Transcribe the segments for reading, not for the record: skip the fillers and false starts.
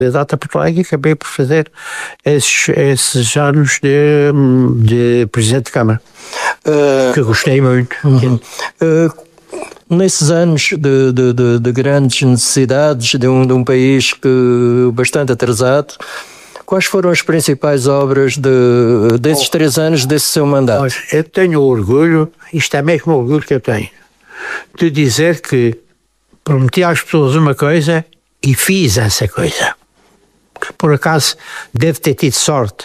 candidato a Porto Alegre e acabei por fazer esses anos de Presidente de Câmara, que gostei muito. Nesses anos de grandes necessidades de um país bastante atrasado, quais foram as principais obras desses 3 anos desse seu mandato? Eu tenho orgulho, isto é mesmo o orgulho que eu tenho, de dizer que prometi às pessoas uma coisa e fiz essa coisa. Por acaso devo ter tido sorte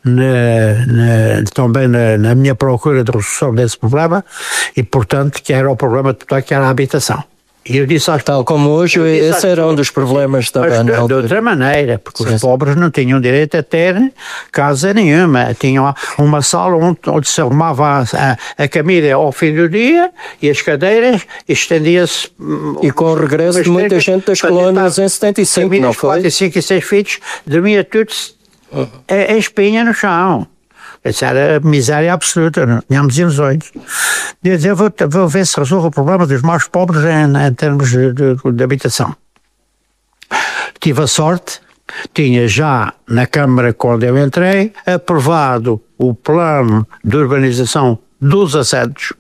também na minha procura de resolução desse problema e, portanto, que era o problema que era a habitação. E eu disse tal como hoje, esse era um dos problemas também. De outra maneira, porque os pobres não tinham direito a ter casa nenhuma. Tinham uma sala onde se arrumava a camisa ao fim do dia e as cadeiras, estendia-se. E com o regresso de muita gente das colónias em 75, não foi? 45 e 6 filhos, dormia tudo em espinha no chão. Essa era miséria absoluta, não tínhamos ilusões. Eu vou ver se resolvo o problema dos mais pobres em termos de habitação. Tive a sorte, tinha já na Câmara, quando eu entrei, aprovado o plano de urbanização dos assentos.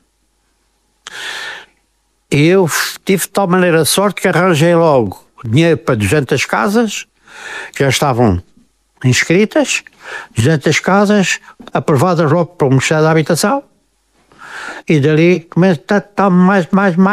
Eu tive de tal maneira a sorte que arranjei logo dinheiro para 200 casas, que já estavam inscritas, 200 casas aprovadas logo pelo Ministério da Habitação, e dali começo a mais,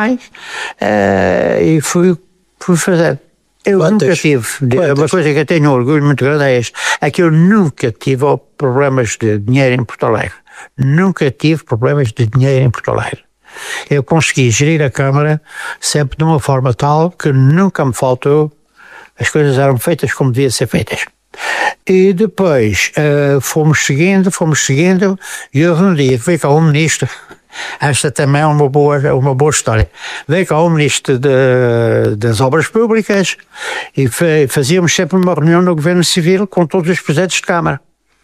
e fui fazer. Eu nunca tive, uma coisa que eu tenho um orgulho muito grande é que eu nunca tive problemas de dinheiro em Porto Alegre. Nunca tive problemas de dinheiro em Porto Alegre. Eu consegui gerir a Câmara sempre de uma forma tal que nunca me faltou, as coisas eram feitas como deviam ser feitas. E depois fomos seguindo, e eu um dia veio cá o ministro, esta também é uma boa história, veio cá o ministro das Obras Públicas e fazíamos sempre uma reunião no Governo Civil com todos os presidentes de Câmara.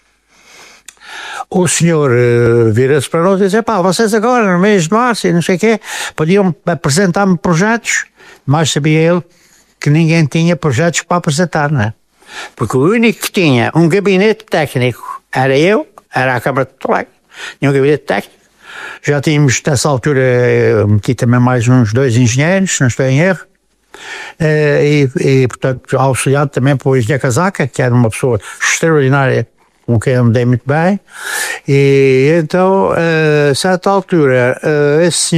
O senhor vira-se para nós e diz: vocês agora no mês de março e não sei o quê, podiam apresentar-me projetos, mas sabia ele que ninguém tinha projetos para apresentar, não é? Porque o único que tinha um gabinete técnico era a Câmara de Porto Alegre. Tinha um gabinete técnico. Já tínhamos, nessa altura, meti também mais uns 2 engenheiros, se não estou em erro. Portanto, auxiliado também por Engenheiro Casaca, que era uma pessoa extraordinária, com quem eu me dei muito bem. E então, a certa altura, esse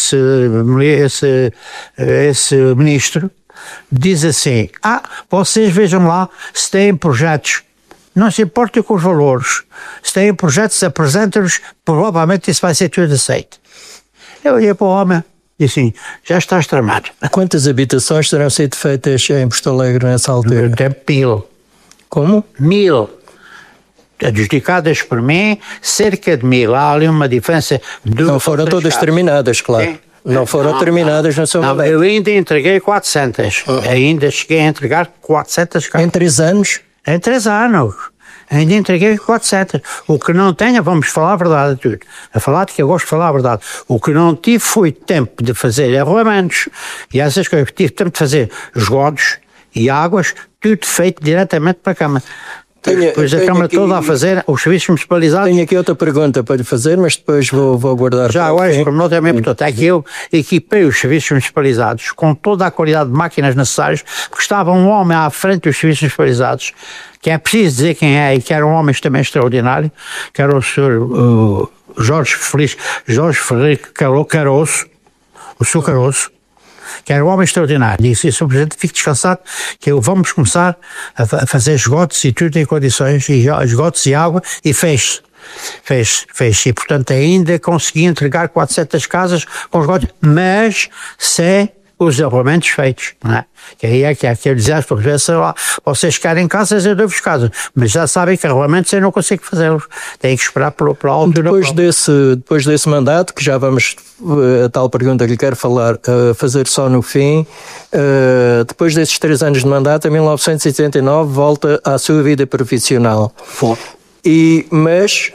ministro, diz assim: vocês vejam lá se têm projetos, não se importa com os valores, se têm projetos, apresentem-nos, provavelmente isso vai ser tudo aceito. Eu olhei para o homem e assim: já estás tramado. Quantas habitações terão sido feitas em Porto Alegre nessa altura? Até 1000. Como? 1000. Adjudicadas por mim, cerca de 1000. Há ali uma diferença. Não foram todas terminadas, claro. Sim. Não foram terminadas no seu momento. Eu ainda entreguei 400. Ainda cheguei a entregar 400 casas. Em 3 anos? Em 3 anos. Ainda entreguei 400. O que não tenho, vamos falar a verdade tudo. A falar de que eu gosto de falar a verdade. O que não tive foi tempo de fazer arruamentos. E essas coisas. Tive tempo de fazer esgotos e águas, tudo feito diretamente para a Câmara. Depois a Câmara toda a fazer os serviços municipalizados. Tenho aqui outra pergunta para lhe fazer, mas depois vou guardar. Já agora, este pormenor também é importante. É que eu equipei os serviços municipalizados com toda a qualidade de máquinas necessárias, porque estava um homem à frente dos serviços municipalizados, que é preciso dizer quem é, e que era um homem também extraordinário, que era o senhor Jorge Ferreira Caroço, o senhor Caroço, que era um homem extraordinário. Disse: Sr. Presidente, fique descansado, que vamos começar a fazer esgotos e tudo em condições, e esgotos e água, e fez. E, portanto, ainda consegui entregar 400 casas com esgotos, mas sem os arrumamentos feitos, não é? Que aí é que eu dizia às pessoas: vocês querem casas, eu dou-vos casas, mas já sabem que arrumamentos eu não consigo fazê-los, tenho que esperar pela altura. Depois desse mandato, que já vamos, a tal pergunta que lhe quero fazer só no fim, depois desses 3 anos de mandato, em 1979, volta à sua vida profissional. Mas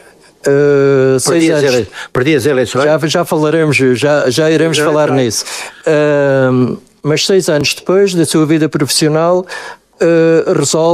perdi as eleições. Já falaremos, já iremos falar nisso. Mas 6 anos depois da sua vida profissional, resolve